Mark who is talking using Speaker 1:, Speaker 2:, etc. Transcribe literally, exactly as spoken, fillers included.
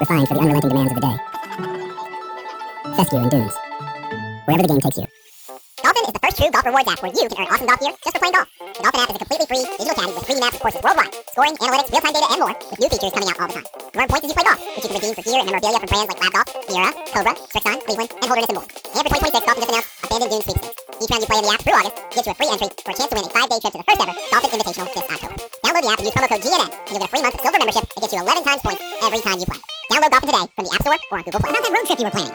Speaker 1: refined for the unrelenting demands of the day. Fescue and Dunes. Wherever the game takes you.
Speaker 2: Dolphin is the first true golf rewards app where you can earn awesome golf gear just for playing golf. The Dolphin app is a completely free digital caddy with three D maps of courses worldwide, scoring, analytics, real-time data, and more, with new features coming out all the time. You earn points as you play golf, which you can redeem for gear and memorabilia from brands like Lab Golf, Sierra, Cobra, Srixon, Cleveland, and Holderness and more. And for twenty twenty-six, Dolphin just announced Abandoned Dunes Sweepstakes. Each round you play in the app through August gets you a free entry for a chance to win a five-day trip to the first ever Dolphin Invitational this October. Download the app and use promo code G N N, and you'll get a free month of silver membership that gets you eleven times points every time you play. Download Dolphin today from the App Store or on Google Play.
Speaker 1: About that road trip you were planning.